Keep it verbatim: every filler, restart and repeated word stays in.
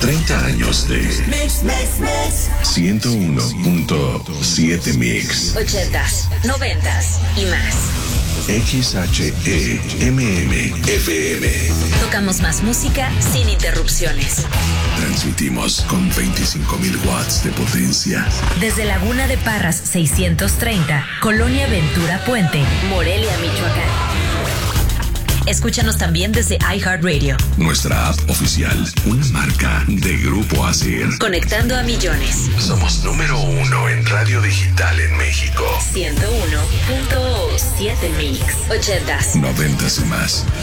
treinta años de Mix, mix, mix. ciento uno punto siete Mix. ochentas, noventas y más. X H E M M F M. Tocamos más música sin interrupciones. Transmitimos con veinticinco mil watts de potencia. Desde Laguna de Parras seiscientos treinta, Colonia Ventura Puente, Morelia, Michoacán. Escúchanos también desde iHeartRadio. Nuestra app oficial, una marca de Grupo Asir. Conectando a millones. Somos número uno en radio digital en México. ciento uno punto siete Mix. ochentas. Noventas y más.